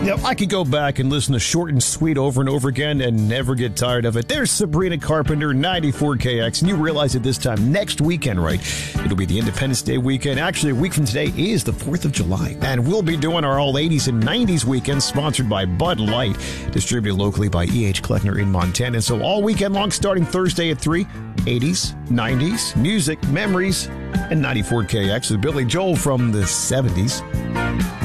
Now, I could go back and listen to Short and Sweet over and over again and never get tired of it. There's Sabrina Carpenter, 94KX, and you realize it this time next weekend, right? It'll be the Independence Day weekend. Actually, a week from today is the 4th of July, and we'll be doing our all 80s and 90s weekend, sponsored by Bud Light, distributed locally by E.H. Kleckner in Montana. And so all weekend long, starting Thursday at 3, 80s, 90s, music, memories, and 94KX with Billy Joel from the 70s.